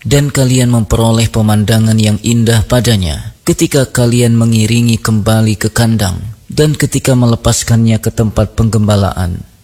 dan kalian memperoleh pemandangan yang indah padanya ketika kalian mengiringi kembali ke kandang dan ketika melepaskannya ke tempat penggembalaan.